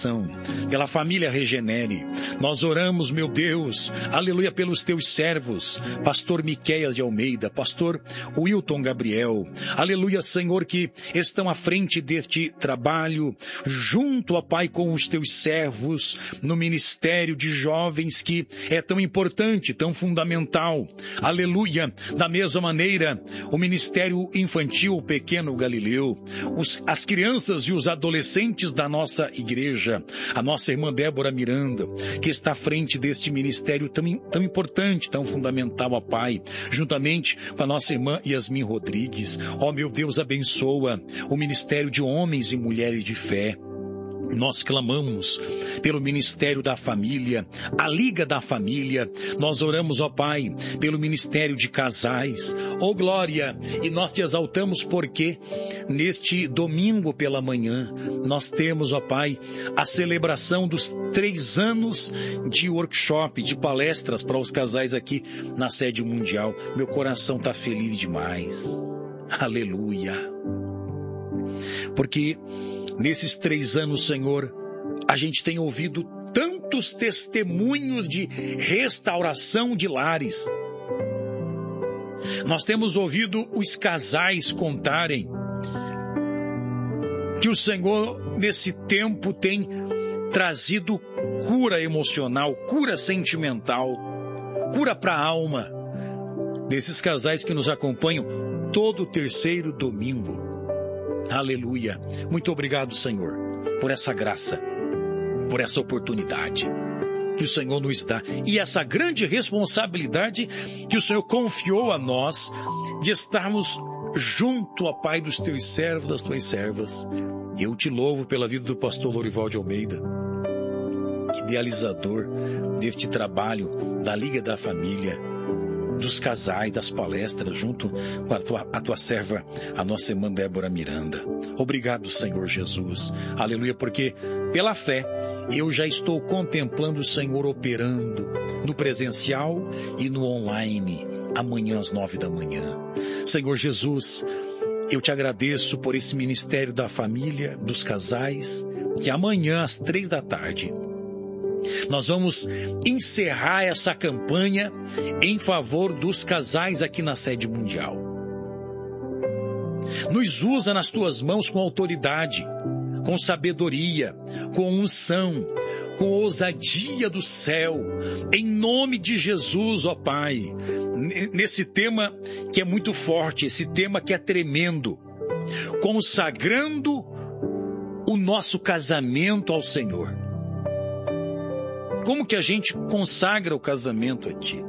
coração, pela família Regenere. Nós oramos, meu Deus, aleluia, pelos teus servos, pastor Miqueias de Almeida, pastor Wilton Gabriel, aleluia, Senhor, que estão à frente deste trabalho, junto, ó Pai, com os teus servos, no ministério de jovens que é tão importante, tão fundamental, aleluia. Da mesma maneira, o ministério infantil, o pequeno Galileu, as crianças e os adolescentes da nossa igreja, a nossa irmã Débora Miranda, que está à frente deste ministério tão importante, tão fundamental, ó Pai, juntamente com a nossa irmã Yasmin Rodrigues. Ó meu Deus, abençoa o ministério de homens e mulheres de fé. Nós clamamos pelo Ministério da Família, a Liga da Família. Nós oramos, ó Pai, pelo Ministério de Casais. Ó Glória, e nós te exaltamos porque neste domingo pela manhã nós temos, ó Pai, a celebração dos 3 anos de workshop, de palestras para os casais aqui na sede mundial. Meu coração está feliz demais. Aleluia. Porque nesses 3 anos, Senhor, a gente tem ouvido tantos testemunhos de restauração de lares. Nós temos ouvido os casais contarem que o Senhor, nesse tempo, tem trazido cura emocional, cura sentimental, cura para a alma desses casais que nos acompanham todo o 3º domingo. Aleluia. Muito obrigado, Senhor, por essa graça, por essa oportunidade que o Senhor nos dá e essa grande responsabilidade que o Senhor confiou a nós de estarmos junto, ó Pai, dos teus servos, das tuas servas. Eu te louvo pela vida do pastor Lorival de Almeida, idealizador deste trabalho da Liga da Família, dos casais, das palestras, junto com a tua serva, a nossa irmã Débora Miranda. Obrigado, Senhor Jesus. Aleluia, porque pela fé eu já estou contemplando o Senhor operando no presencial e no online, amanhã às 9 da manhã. Senhor Jesus, eu te agradeço por esse ministério da família, dos casais, que amanhã às 3 da tarde nós vamos encerrar essa campanha em favor dos casais aqui na sede mundial. Nos usa nas tuas mãos com autoridade, com sabedoria, com unção, com ousadia do céu, em nome de Jesus, ó Pai, nesse tema que é muito forte, esse tema que é tremendo, consagrando o nosso casamento ao Senhor. Como que a gente consagra o casamento a Ti?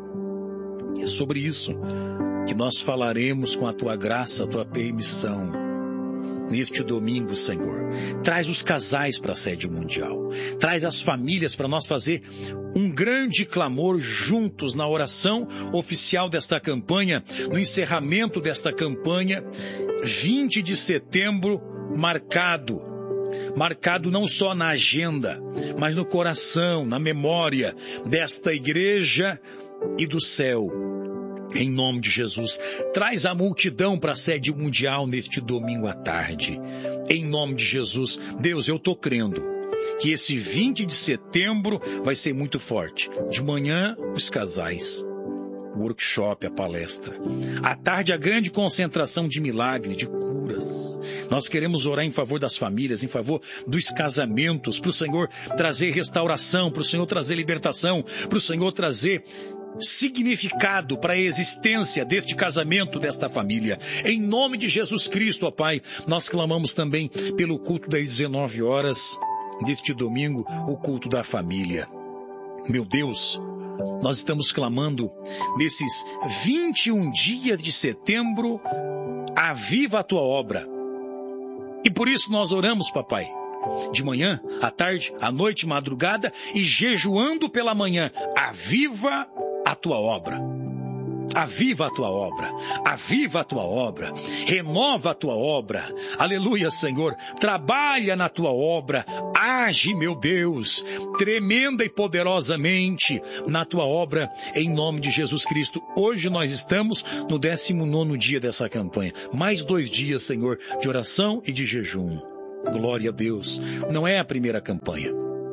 É sobre isso que nós falaremos com a Tua graça, a Tua permissão, neste domingo, Senhor. Traz os casais para a sede mundial. Traz as famílias para nós fazer um grande clamor juntos na oração oficial desta campanha, no encerramento desta campanha, 20 de setembro, marcado não só na agenda, mas no coração, na memória desta igreja e do céu. Em nome de Jesus, traz a multidão para a sede mundial neste domingo à tarde. Em nome de Jesus, Deus, eu estou crendo que esse 20 de setembro vai ser muito forte. De manhã, os casais, o workshop, a palestra. À tarde, a grande concentração de milagres, de curas. Nós queremos orar em favor das famílias, em favor dos casamentos, para o Senhor trazer restauração, para o Senhor trazer libertação, para o Senhor trazer significado para a existência deste casamento, desta família. Em nome de Jesus Cristo, ó Pai, nós clamamos também pelo culto das 19 horas deste domingo, o culto da família. Meu Deus, nós estamos clamando nesses 21 dias de setembro, aviva a tua obra. E por isso nós oramos, papai, de manhã, à tarde, à noite, madrugada e jejuando pela manhã. Aviva a tua obra. Aviva a tua obra, aviva a tua obra, renova a tua obra, aleluia, Senhor, trabalha na tua obra, age, meu Deus, tremenda e poderosamente na tua obra, em nome de Jesus Cristo. Hoje nós estamos no 19º dia dessa campanha, mais 2 dias, Senhor, de oração e de jejum. Glória a Deus. Não é a primeira campanha.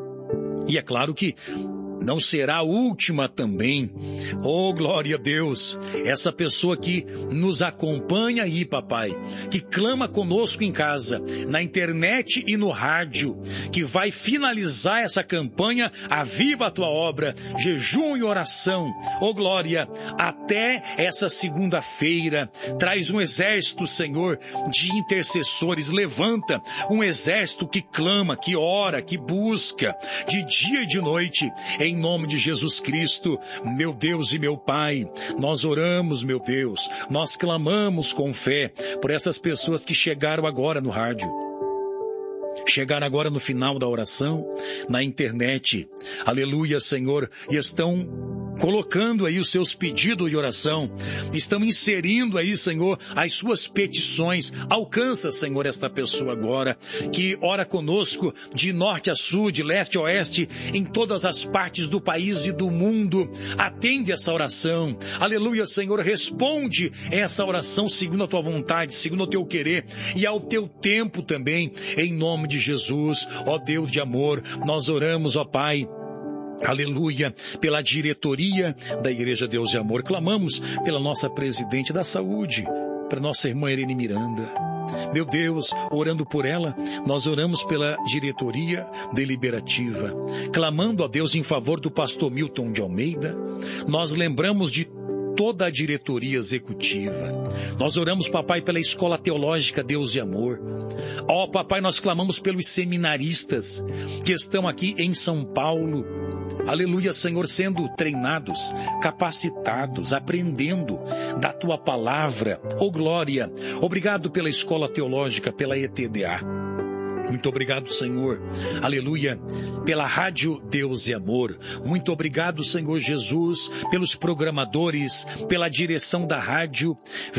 E é claro que não será a última também. Oh, glória a Deus. Essa pessoa que nos acompanha aí, papai, que clama conosco em casa, na internet e no rádio, que vai finalizar essa campanha, aviva a tua obra, jejum e oração. Oh, glória, até essa segunda-feira, traz um exército, Senhor, de intercessores. Levanta um exército que clama, que ora, que busca, de dia e de noite, em nome de Jesus Cristo, meu Deus e meu Pai, nós oramos, meu Deus, nós clamamos com fé por essas pessoas que chegaram agora no rádio, chegaram agora no final da oração, na internet, aleluia, Senhor, e estão colocando aí os seus pedidos de oração, estão inserindo aí, Senhor, as suas petições. Alcança, Senhor, esta pessoa agora, que ora conosco de norte a sul, de leste a oeste, em todas as partes do país e do mundo. Atende essa oração, aleluia, Senhor, responde essa oração segundo a tua vontade, segundo o teu querer e ao teu tempo também, em nome de Jesus. Ó Deus de amor, nós oramos, ó Pai, aleluia, pela diretoria da Igreja Deus de Amor. Clamamos pela nossa presidente da saúde, para nossa irmã Irene Miranda. Meu Deus, orando por ela, nós oramos pela diretoria deliberativa, clamando a Deus em favor do pastor Milton de Almeida. Nós lembramos de toda a diretoria executiva. Nós oramos, papai, pela Escola Teológica Deus de Amor. Ó, papai, nós clamamos pelos seminaristas que estão aqui em São Paulo. Aleluia, Senhor, sendo treinados, capacitados, aprendendo da tua palavra. Oh, glória! Obrigado pela Escola Teológica, pela ETDA. Muito obrigado, Senhor, aleluia, pela Rádio Deus e Amor. Muito obrigado, Senhor Jesus, pelos programadores, pela direção da rádio,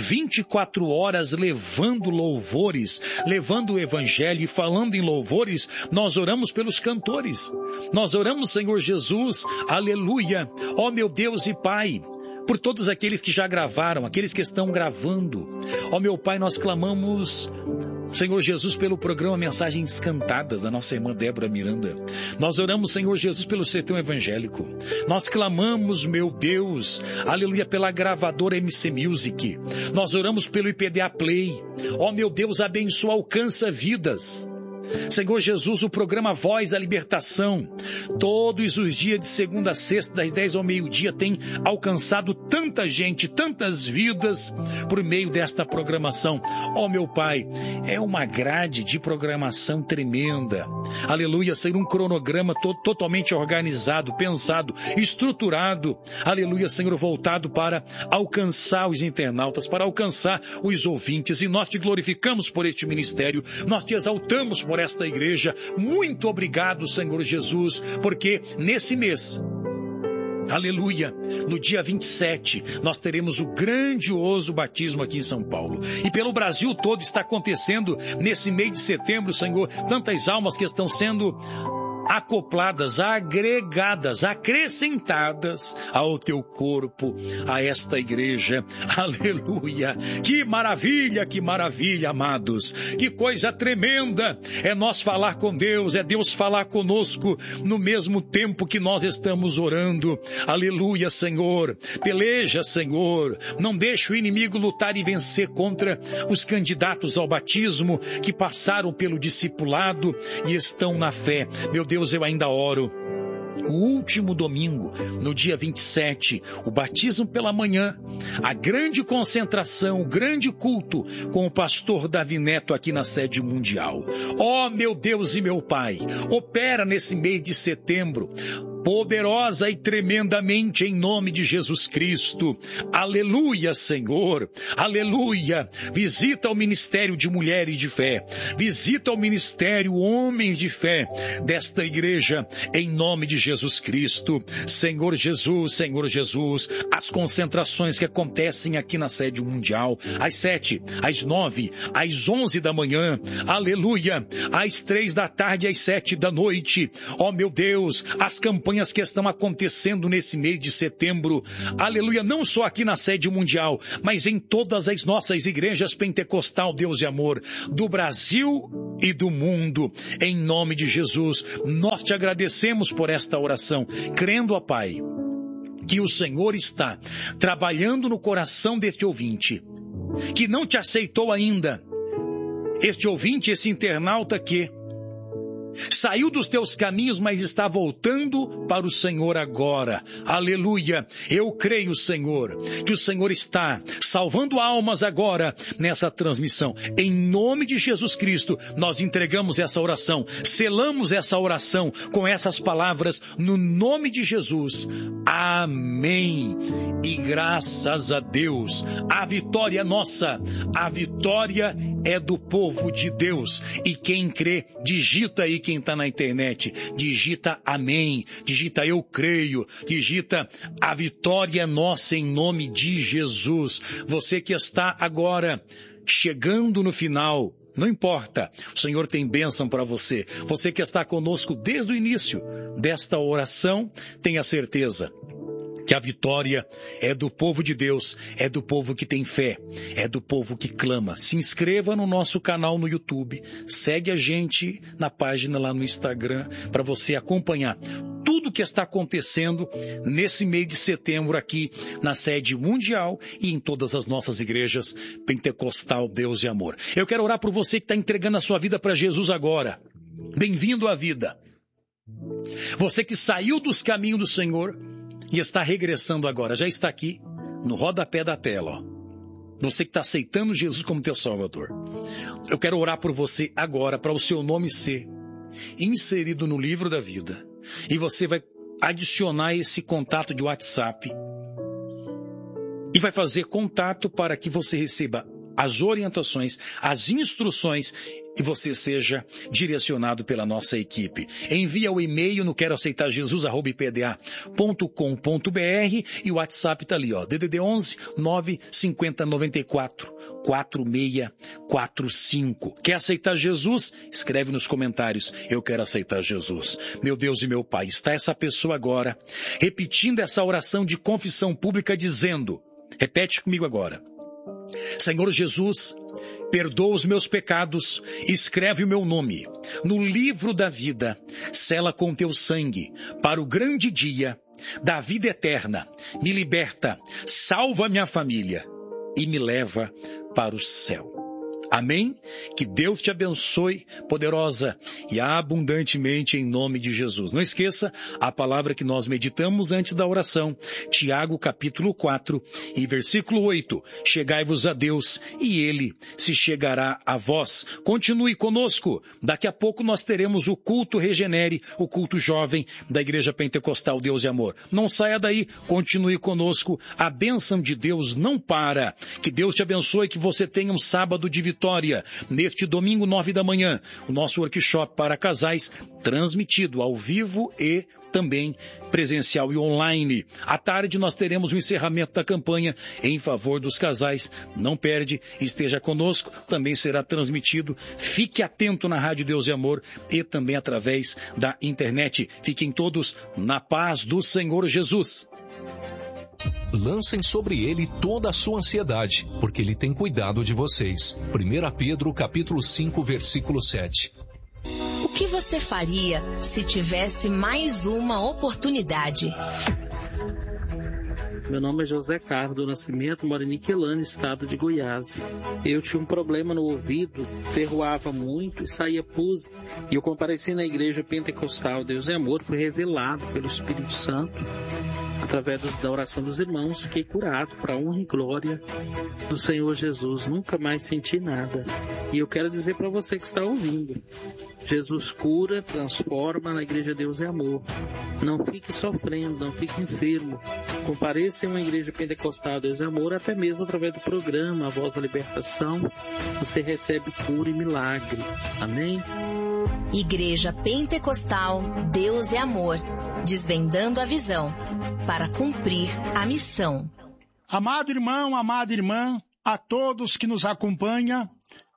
24 horas levando louvores, levando o Evangelho e falando em louvores. Nós oramos pelos cantores, nós oramos, Senhor Jesus, aleluia, ó meu Deus e Pai, por todos aqueles que já gravaram, aqueles que estão gravando. Ó meu Pai, nós clamamos, Senhor Jesus, pelo programa Mensagens Cantadas da nossa irmã Débora Miranda. Nós oramos, Senhor Jesus, pelo sertão evangélico. Nós clamamos, meu Deus, aleluia, pela gravadora MC Music. Nós oramos pelo IPDA Play. Ó meu Deus, abençoa, alcança vidas. Senhor Jesus, o programa Voz da Libertação, todos os dias de segunda a sexta, das 10 ao meio-dia, tem alcançado tanta gente, tantas vidas por meio desta programação. Ó meu Pai, é uma grade de programação tremenda. Aleluia, Senhor, um cronograma totalmente organizado, pensado, estruturado. Aleluia, Senhor, voltado para alcançar os internautas, para alcançar os ouvintes. E nós te glorificamos por este ministério, nós te exaltamos por esta igreja. Muito obrigado, Senhor Jesus, porque nesse mês, aleluia, no dia 27, nós teremos o grandioso batismo aqui em São Paulo. E pelo Brasil todo está acontecendo nesse mês de setembro, Senhor, tantas almas que estão sendo acopladas, agregadas, acrescentadas ao teu corpo, a esta igreja. Aleluia! Que maravilha, amados! Que coisa tremenda é nós falar com Deus, é Deus falar conosco no mesmo tempo que nós estamos orando. Aleluia, Senhor! Peleja, Senhor! Não deixe o inimigo lutar e vencer contra os candidatos ao batismo que passaram pelo discipulado e estão na fé. Meu Deus, eu ainda oro. O último domingo, no dia 27, o batismo pela manhã, a grande concentração, o grande culto com o pastor Davi Neto aqui na sede mundial. Ó, meu Deus e meu Pai, opera nesse mês de setembro, poderosa e tremendamente em nome de Jesus Cristo. Aleluia, Senhor. Aleluia. Visita o ministério de mulheres de fé. Visita o ministério homens de fé desta igreja em nome de Jesus Cristo. Senhor Jesus, as concentrações que acontecem aqui na sede mundial, às 7, às 9, às 11 da manhã, aleluia, às 3 da tarde, às 7 da noite. Ó meu Deus, as campanhas campanhas que estão acontecendo nesse mês de setembro. Aleluia, não só aqui na sede mundial, mas em todas as nossas igrejas pentecostal, Deus e amor, do Brasil e do mundo. Em nome de Jesus, nós te agradecemos por esta oração, crendo, ó Pai, que o Senhor está trabalhando no coração deste ouvinte, que não te aceitou ainda, este ouvinte, esse internauta que saiu dos teus caminhos, mas está voltando para o Senhor agora. Aleluia. Eu creio, Senhor, que o Senhor está salvando almas agora nessa transmissão. Em nome de Jesus Cristo, nós entregamos essa oração, selamos essa oração com essas palavras no nome de Jesus. Amém. E graças a Deus, a vitória é nossa, a vitória é do povo de Deus. E quem crê, digita aí, quem está na internet, digita amém, digita eu creio, digita a vitória é nossa em nome de Jesus. Você que está agora chegando no final, não importa, o Senhor tem bênção para você. Você que está conosco desde o início desta oração, tenha certeza que a vitória é do povo de Deus, é do povo que tem fé, é do povo que clama. Se inscreva no nosso canal no YouTube, segue a gente na página lá no Instagram para você acompanhar tudo que está acontecendo nesse mês de setembro aqui na sede mundial e em todas as nossas igrejas pentecostal, Deus e amor. Eu quero orar por você que está entregando a sua vida para Jesus agora. Bem-vindo à vida. Você que saiu dos caminhos do Senhor e está regressando agora, já está aqui no rodapé da tela, ó. Você que está aceitando Jesus como teu Salvador. Eu quero orar por você agora, para o seu nome ser inserido no livro da vida. E você vai adicionar esse contato de WhatsApp e vai fazer contato para que você receba as orientações, as instruções e você seja direcionado pela nossa equipe. Envia o e-mail no queroaceitarjesus@ipda.com.br e o WhatsApp está ali, ó, DDD 11 950 94 4645. Quer aceitar Jesus? Escreve nos comentários, eu quero aceitar Jesus. Meu Deus e meu Pai, está essa pessoa agora repetindo essa oração de confissão pública dizendo, repete comigo agora, Senhor Jesus, perdoa os meus pecados, escreve o meu nome no livro da vida, sela com teu sangue para o grande dia da vida eterna, me liberta, salva minha família e me leva para o céu. Amém? Que Deus te abençoe poderosa e abundantemente em nome de Jesus. Não esqueça a palavra que nós meditamos antes da oração. Tiago capítulo 4 e versículo 8. Chegai-vos a Deus e Ele se chegará a vós. Continue conosco. Daqui a pouco nós teremos o culto Regenere, o culto jovem da Igreja Pentecostal Deus e Amor. Não saia daí, continue conosco. A bênção de Deus não para. Que Deus te abençoe, que você tenha um sábado de vitória. Neste domingo, 9 da manhã, o nosso workshop para casais, transmitido ao vivo e também presencial e online. À tarde nós teremos o encerramento da campanha em favor dos casais. Não perde, esteja conosco, também será transmitido. Fique atento na Rádio Deus e Amor e também através da internet. Fiquem todos na paz do Senhor Jesus. Lancem sobre ele toda a sua ansiedade, porque ele tem cuidado de vocês. 1 Pedro capítulo 5, versículo 7. O que você faria se tivesse mais uma oportunidade? Meu nome é José Carlos do Nascimento, moro em Niquelândia, estado de Goiás. Eu tinha um problema no ouvido, ferroava muito e saía pus. E eu compareci na igreja pentecostal Deus é Amor, fui revelado pelo Espírito Santo. Através da oração dos irmãos, fiquei curado para a honra e glória do Senhor Jesus. Nunca mais senti nada. E eu quero dizer para você que está ouvindo, Jesus cura, transforma, na igreja Deus é Amor. Não fique sofrendo, não fique enfermo. Compareça em uma igreja pentecostal Deus é Amor, até mesmo através do programa A Voz da Libertação, você recebe cura e milagre. Amém? Igreja Pentecostal Deus é Amor, desvendando a visão para cumprir a missão. Amado irmão, amada irmã, a todos que nos acompanham,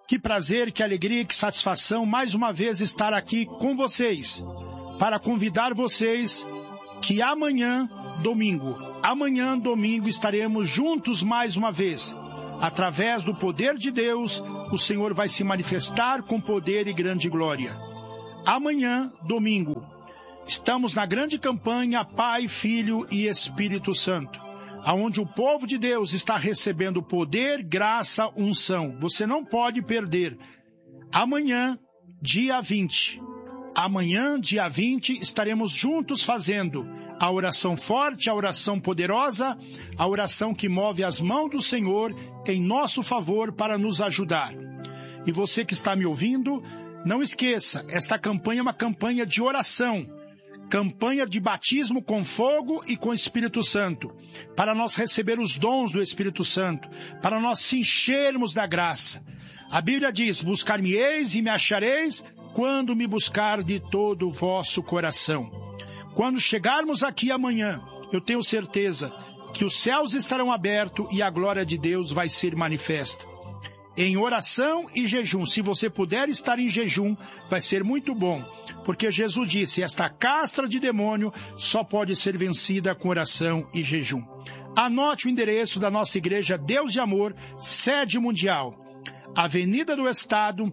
Que prazer, que alegria, que satisfação mais uma vez estar aqui com vocês, para convidar vocês que amanhã, domingo, estaremos juntos mais uma vez. Através do poder de Deus, o Senhor vai se manifestar com poder e grande glória. Amanhã, domingo, estamos na grande campanha Pai, Filho e Espírito Santo, aonde o povo de Deus está recebendo poder, graça, unção. Você não pode perder. Amanhã, dia 20, estaremos juntos fazendo a oração forte, a oração poderosa, a oração que move as mãos do Senhor em nosso favor para nos ajudar. E você que está me ouvindo, não esqueça, esta campanha é uma campanha de oração, campanha de batismo com fogo e com Espírito Santo, para nós receber os dons do Espírito Santo, para nós se enchermos da graça. A Bíblia diz, buscar-me-eis e me achareis, quando me buscar de todo o vosso coração. Quando chegarmos aqui amanhã, eu tenho certeza que os céus estarão abertos e a glória de Deus vai ser manifesta. Em oração e jejum, se você puder estar em jejum, vai ser muito bom, porque Jesus disse, esta castra de demônio só pode ser vencida com oração e jejum. Anote o endereço da nossa igreja Deus de Amor, sede mundial, Avenida do Estado,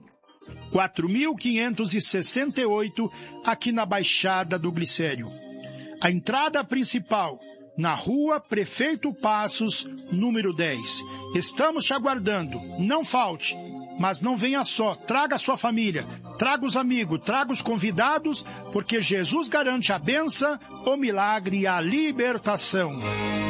4.568, aqui na Baixada do Glicério. A entrada principal, na Rua Prefeito Passos, número 10. Estamos te aguardando. Não falte, mas não venha só. Traga a sua família, traga os amigos, traga os convidados, porque Jesus garante a bênção, o milagre e a libertação.